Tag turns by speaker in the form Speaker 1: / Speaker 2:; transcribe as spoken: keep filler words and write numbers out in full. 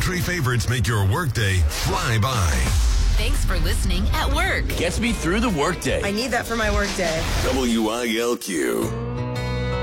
Speaker 1: country favorites make your workday fly by.
Speaker 2: Thanks for listening at work.
Speaker 3: Gets me through the workday.
Speaker 4: I need that for my workday.
Speaker 1: W I L Q.